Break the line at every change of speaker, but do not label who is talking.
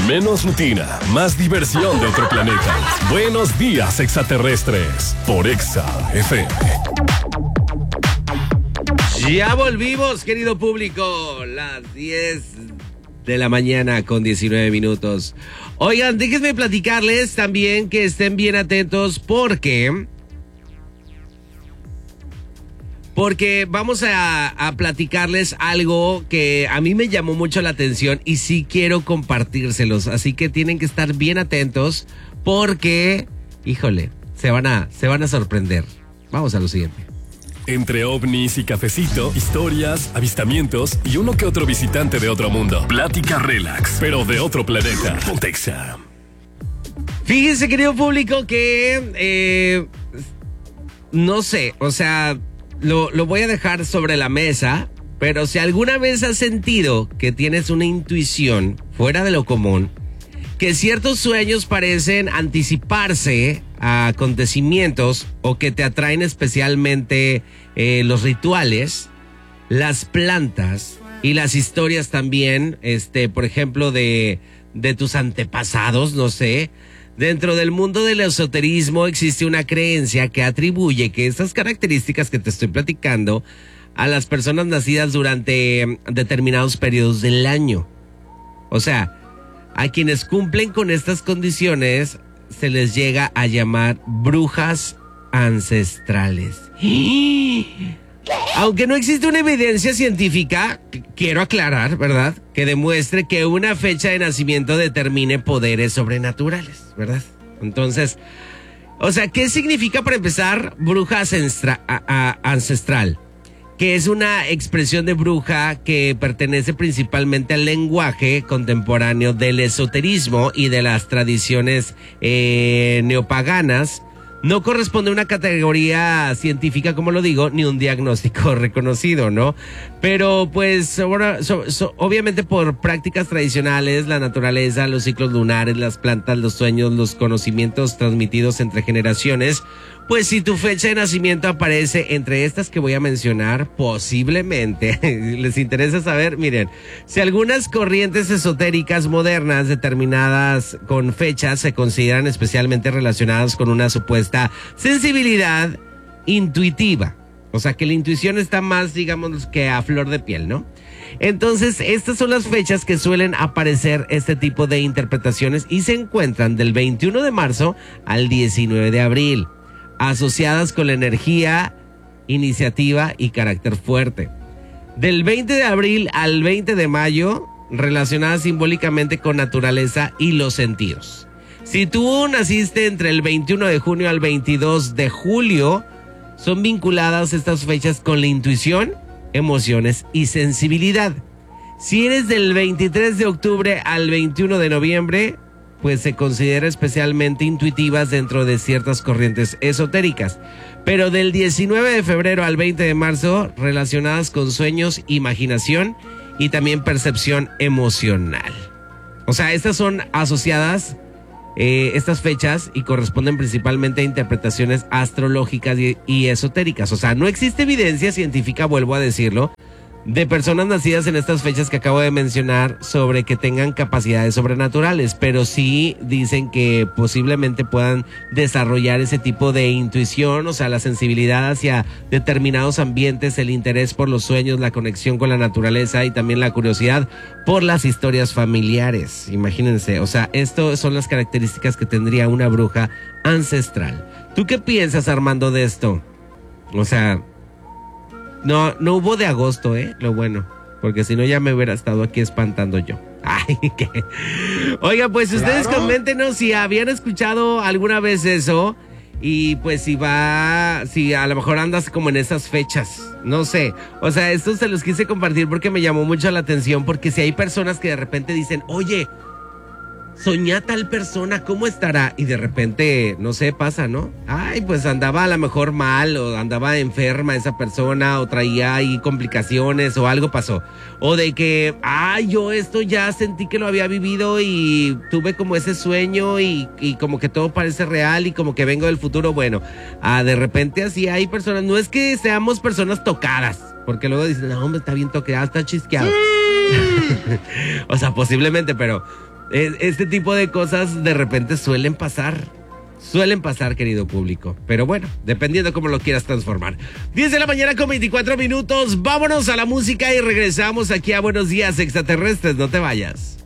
Menos rutina, más diversión de otro planeta. Buenos días, extraterrestres. Por Exa FM.
Ya volvimos, querido público. Las 10 de la mañana con 19 minutos. Oigan, déjenme platicarles también que estén bien atentos porque vamos a platicarles algo que a mí me llamó mucho la atención y sí quiero compartírselos. Así que tienen que estar bien atentos porque, híjole, se van a sorprender. Vamos a lo siguiente.
Entre ovnis y cafecito, historias, avistamientos y uno que otro visitante de otro mundo. Plática relax, pero de otro planeta. Ponte Exa.
Fíjense, querido público, que no sé, o sea, lo voy a dejar sobre la mesa, pero si alguna vez has sentido que tienes una intuición fuera de lo común, que ciertos sueños parecen anticiparse a acontecimientos o que te atraen especialmente los rituales, las plantas y las historias también, por ejemplo, de tus antepasados, no sé. Dentro del mundo del esoterismo existe una creencia que atribuye que estas características que te estoy platicando a las personas nacidas durante determinados periodos del año. O sea, a quienes cumplen con estas condiciones se les llega a llamar brujas ancestrales. Aunque no existe una evidencia científica, quiero aclarar, ¿verdad?, que demuestre que una fecha de nacimiento determine poderes sobrenaturales, ¿verdad? Entonces, o sea, ¿qué significa para empezar bruja ancestral? Que es una expresión de bruja que pertenece principalmente al lenguaje contemporáneo del esoterismo y de las tradiciones neopaganas. No corresponde a una categoría científica, como lo digo, ni un diagnóstico reconocido, ¿no? Pero pues obviamente por prácticas tradicionales, la naturaleza, los ciclos lunares, las plantas, los sueños, los conocimientos transmitidos entre generaciones, pues si tu fecha de nacimiento aparece entre estas que voy a mencionar, posiblemente, les interesa saber, miren, si algunas corrientes esotéricas modernas determinadas con fechas se consideran especialmente relacionadas con una supuesta sensibilidad intuitiva. O sea, que la intuición está más, digamos, que a flor de piel, ¿no? Entonces, estas son las fechas que suelen aparecer este tipo de interpretaciones y se encuentran del 21 de marzo al 19 de abril, asociadas con la energía, iniciativa y carácter fuerte. Del 20 de abril al 20 de mayo, relacionadas simbólicamente con naturaleza y los sentidos. Si tú naciste entre el 21 de junio al 22 de julio, son vinculadas estas fechas con la intuición, emociones y sensibilidad. Si eres del 23 de octubre al 21 de noviembre, pues se considera especialmente intuitivas dentro de ciertas corrientes esotéricas. Pero del 19 de febrero al 20 de marzo, relacionadas con sueños, imaginación y también percepción emocional. O sea, estas son asociadas, estas fechas, y corresponden principalmente a interpretaciones astrológicas y esotéricas. O sea, no existe evidencia científica, vuelvo a decirlo, de personas nacidas en estas fechas que acabo de mencionar sobre que tengan capacidades sobrenaturales, pero sí dicen que posiblemente puedan desarrollar ese tipo de intuición, o sea, la sensibilidad hacia determinados ambientes, el interés por los sueños, la conexión con la naturaleza y también la curiosidad por las historias familiares. Imagínense, o sea, esto son las características que tendría una bruja ancestral. ¿Tú qué piensas, Armando, de esto? O sea, no hubo de agosto, lo bueno, porque si no ya me hubiera estado aquí espantando yo. Ay, qué. Oiga, pues ustedes coméntenos si habían escuchado alguna vez eso y pues si a lo mejor andas como en esas fechas, no sé. O sea, esto se los quise compartir porque me llamó mucho la atención, porque si hay personas que de repente dicen, oye, soñé a tal persona, ¿cómo estará? Y de repente, no sé, pasa, ¿no? Ay, pues andaba a lo mejor mal, o andaba enferma esa persona, o traía ahí complicaciones, o algo pasó. O de que, yo esto ya sentí que lo había vivido y tuve como ese sueño y como que todo parece real y como que vengo del futuro. Bueno, de repente así hay personas, no es que seamos personas tocadas, porque luego dicen, no, hombre, está bien tocado, está chisqueado. O sea, posiblemente, pero Este tipo de cosas de repente suelen pasar. Suelen pasar, querido público. Pero bueno, dependiendo cómo lo quieras transformar. 10 de la mañana con 24 minutos. Vámonos a la música y regresamos aquí a Buenos Días Extraterrestres. No te vayas.